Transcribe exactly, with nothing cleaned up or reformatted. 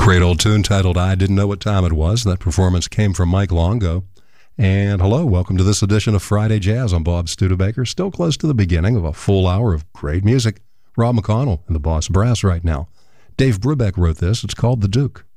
Great old tune titled I Didn't Know What Time It Was. That performance came from Mike Longo. And hello, welcome to this edition of Friday Jazz on Bob Studebaker. Still close to the beginning of a full hour of great music. Rob McConnell and the Boss Brass right now. Dave Brubeck wrote this. It's called The Duke.